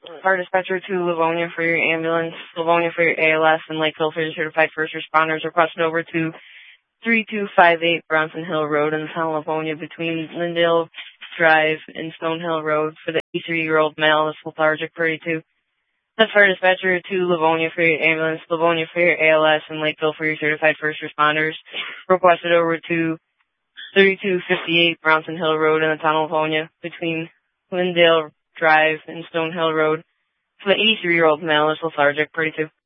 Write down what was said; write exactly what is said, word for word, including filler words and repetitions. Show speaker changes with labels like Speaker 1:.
Speaker 1: Fire dispatcher to Livonia for your ambulance, Livonia for your A L S, and Lakeville for your certified first responders. Requested over to three two five eight Bronson Hill Road in the town of Livonia between Lindale Drive and Stonehill Road for the eighty-three-year-old male that's lethargic per eighty-two. That's fire dispatcher to Livonia for your ambulance, Livonia for your A L S, and Lakeville for your certified first responders. Requested over to thirty-two fifty-eight Bronson Hill Road in the town of Livonia between Lindale Drive and Stonehill Road for the eighty-three-year-old male that's lethargic per eighty-two.